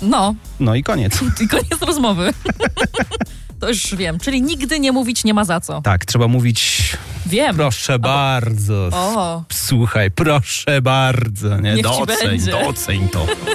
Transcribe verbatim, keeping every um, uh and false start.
No. No i koniec. I koniec rozmowy. To już wiem. Czyli nigdy nie mówić nie ma za co. Tak, trzeba mówić... Wiem. Proszę Albo... bardzo. O. Słuchaj, proszę bardzo. Nie? Niech ci Doceń, będzie. doceń to.